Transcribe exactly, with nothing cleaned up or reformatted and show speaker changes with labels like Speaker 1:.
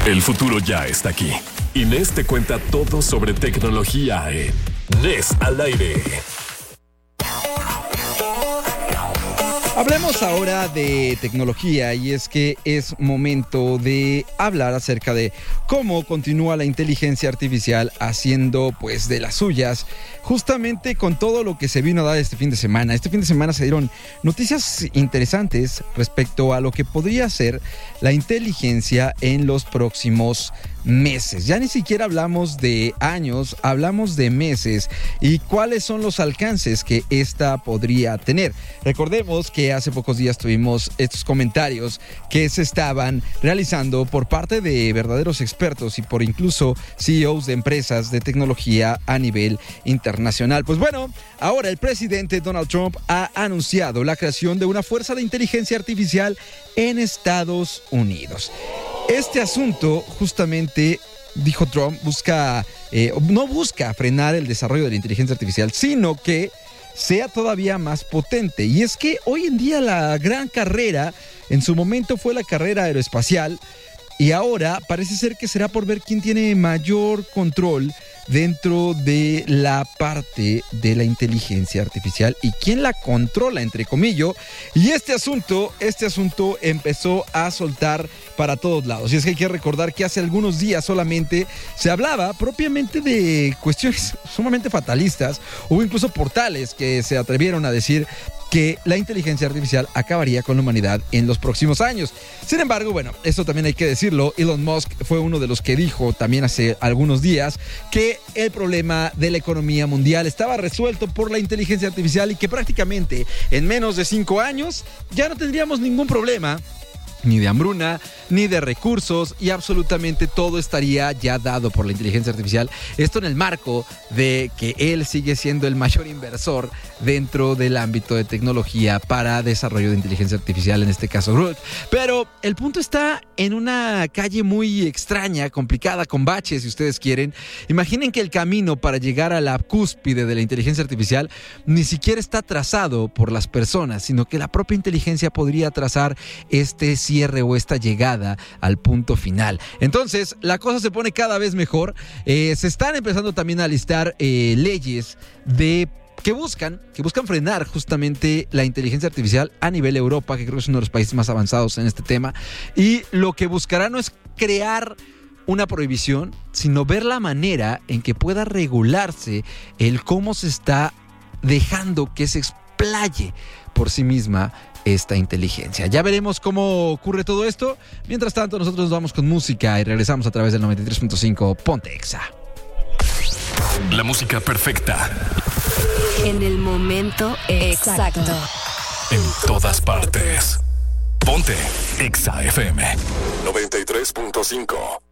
Speaker 1: El futuro ya está aquí. Inés te cuenta todo sobre tecnología en Inés al aire.
Speaker 2: Hablemos ahora de tecnología, y es que es momento de hablar acerca de cómo continúa la inteligencia artificial haciendo pues de las suyas, justamente con todo lo que se vino a dar este fin de semana. Este fin de semana se dieron noticias interesantes respecto a lo que podría ser la inteligencia en los próximos meses. Ya ni siquiera hablamos de años, hablamos de meses y cuáles son los alcances que esta podría tener. Recordemos que hace pocos días tuvimos estos comentarios que se estaban realizando por parte de verdaderos expertos y por incluso C E Os de empresas de tecnología a nivel internacional. Pues bueno, ahora el presidente Donald Trump ha anunciado la creación de una fuerza de inteligencia artificial en Estados Unidos. Este asunto, justamente, dijo Trump, busca, eh, no busca frenar el desarrollo de la inteligencia artificial, sino que sea todavía más potente. Y es que hoy en día la gran carrera, en su momento fue la carrera aeroespacial, y ahora parece ser que será por ver quién tiene mayor control dentro de la parte de la inteligencia artificial y quién la controla, entre comillas. Y este asunto, este asunto empezó a soltar para todos lados. Y es que hay que recordar que hace algunos días solamente se hablaba propiamente de cuestiones sumamente fatalistas. Hubo incluso portales que se atrevieron a decir que la inteligencia artificial acabaría con la humanidad en los próximos años. Sin embargo, bueno, esto también hay que decirlo, Elon Musk fue uno de los que dijo también hace algunos días que el problema de la economía mundial estaba resuelto por la inteligencia artificial y que prácticamente en menos de cinco años ya no tendríamos ningún problema, ni de hambruna, ni de recursos, y absolutamente todo estaría ya dado por la inteligencia artificial. Esto en el marco de que él sigue siendo el mayor inversor dentro del ámbito de tecnología para desarrollo de inteligencia artificial, en este caso Grok. Pero el punto está en una calle muy extraña, complicada, con baches, si ustedes quieren. Imaginen que el camino para llegar a la cúspide de la inteligencia artificial ni siquiera está trazado por las personas, sino que la propia inteligencia podría trazar este cierre o esta llegada al punto final. Entonces, la cosa se pone cada vez mejor. Eh, se están empezando también a listar eh, leyes de que buscan, que buscan frenar justamente la inteligencia artificial a nivel Europa, que creo que es uno de los países más avanzados en este tema. Y lo que buscará no es crear una prohibición, sino ver la manera en que pueda regularse el cómo se está dejando que se explaye por sí misma esta inteligencia. Ya veremos cómo ocurre todo esto. Mientras tanto, nosotros nos vamos con música y regresamos a través del noventa y tres punto cinco Ponte Exa.
Speaker 1: La música perfecta.
Speaker 3: En el momento exacto.
Speaker 1: En todas partes. Ponte Exa F M noventa y tres punto cinco.